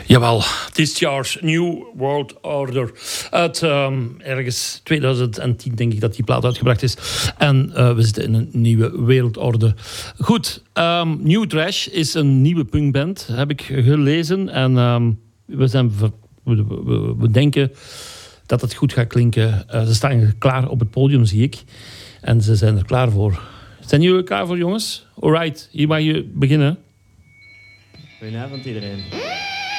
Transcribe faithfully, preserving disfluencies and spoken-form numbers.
Jawel, Discharge, New World Order. Uit um, ergens twintig tien denk ik dat die plaat uitgebracht is. En uh, we zitten in een nieuwe wereldorde. Goed, um, New Trash is een nieuwe punkband, heb ik gelezen. En um, we, zijn ver, we, we, we denken dat het goed gaat klinken. Uh, ze staan klaar op het podium, zie ik. En ze zijn er klaar voor. Zijn jullie er klaar voor, jongens? Alright, hier mag je beginnen. Goedenavond iedereen.